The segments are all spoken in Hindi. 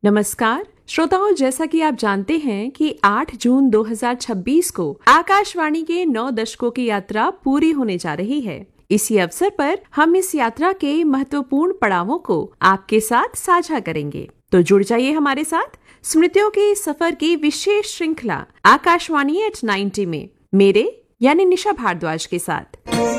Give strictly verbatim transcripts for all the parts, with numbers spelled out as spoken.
नमस्कार श्रोताओं, जैसा कि आप जानते हैं कि आठ जून दो हज़ार छब्बीस को आकाशवाणी के नौ दशकों की यात्रा पूरी होने जा रही है। इसी अवसर पर हम इस यात्रा के महत्वपूर्ण पड़ावों को आपके साथ साझा करेंगे। तो जुड़ जाइए हमारे साथ स्मृतियों के सफर की विशेष श्रृंखला आकाशवाणी एट नाइन्टी में मेरे यानी निशा भारद्वाज के साथ।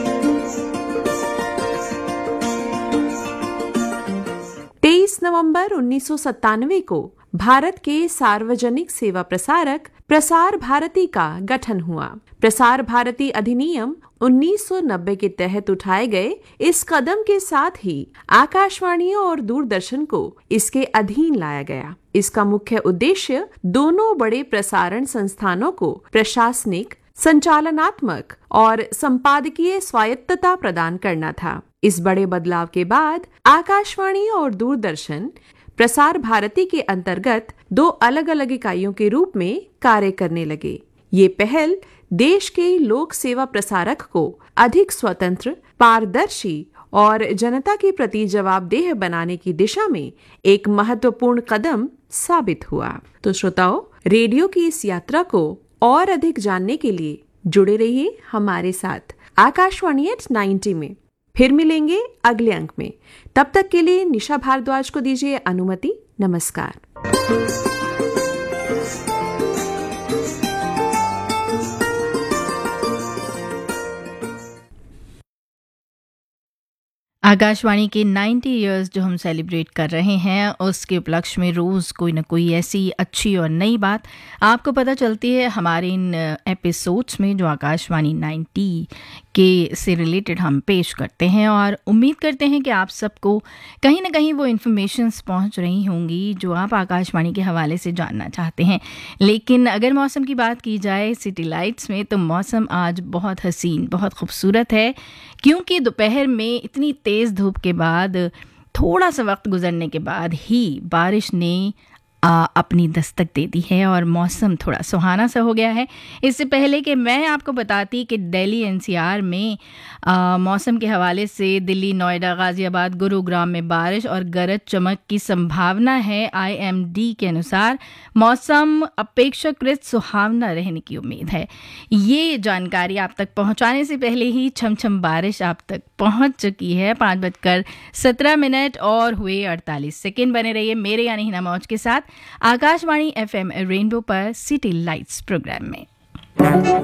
तेईस नवंबर उन्नीस सौ सत्तानवे को भारत के सार्वजनिक सेवा प्रसारक प्रसार भारती का गठन हुआ। प्रसार भारती अधिनियम उन्नीस सौ नब्बे के तहत उठाए गए इस कदम के साथ ही आकाशवाणी और दूरदर्शन को इसके अधीन लाया गया। इसका मुख्य उद्देश्य दोनों बड़े प्रसारण संस्थानों को प्रशासनिक, संचालनात्मक और संपादकीय स्वायत्तता प्रदान करना था। इस बड़े बदलाव के बाद आकाशवाणी और दूरदर्शन प्रसार भारती के अंतर्गत दो अलग अलग इकाइयों के रूप में कार्य करने लगे। ये पहल देश के लोक सेवा प्रसारक को अधिक स्वतंत्र, पारदर्शी और जनता के प्रति जवाबदेह बनाने की दिशा में एक महत्वपूर्ण कदम साबित हुआ। तो श्रोताओं, रेडियो की इस यात्रा को और अधिक जानने के लिए जुड़े रहिए हमारे साथ आकाशवाणी एट नाइन्टी में। फिर मिलेंगे अगले अंक में। तब तक के लिए निशा भारद्वाज को दीजिए अनुमति। नमस्कार। आकाशवाणी के नब्बे इयर्स जो हम सेलिब्रेट कर रहे हैं, उसके उपलक्ष्य में रोज़ कोई ना कोई ऐसी अच्छी और नई बात आपको पता चलती है हमारे इन एपिसोड्स में जो आकाशवाणी नब्बे के से रिलेटेड हम पेश करते हैं। और उम्मीद करते हैं कि आप सबको कहीं ना कहीं वो इन्फॉर्मेशंस पहुंच रही होंगी जो आप आकाशवाणी के हवाले से जानना चाहते हैं। लेकिन अगर मौसम की बात की जाए सिटी लाइट्स में, तो मौसम आज बहुत हसीन, बहुत खूबसूरत है, क्योंकि दोपहर में इतनी तेज़ धूप के बाद, थोड़ा सा वक्त गुजरने के बाद ही बारिश ने आ, अपनी दस्तक दे दी है और मौसम थोड़ा सुहाना सा हो गया है। इससे पहले कि मैं आपको बताती कि दिल्ली एनसीआर में आ, मौसम के हवाले से दिल्ली, नोएडा, गाज़ियाबाद, गुरुग्राम में बारिश और गरज चमक की संभावना है। आईएमडी के अनुसार मौसम अपेक्षाकृत सुहावना रहने की उम्मीद है। ये जानकारी आप तक पहुंचाने से पहले ही छमछम बारिश आप तक पहुंच चुकी है। पाँच बजकर सत्रह मिनट और हुए अड़तालीस सेकेंड। बने रहिए मेरे यानी हिना मौज के साथ आकाशवाणी एफएम रेनबो पर सिटी लाइट्स प्रोग्राम में।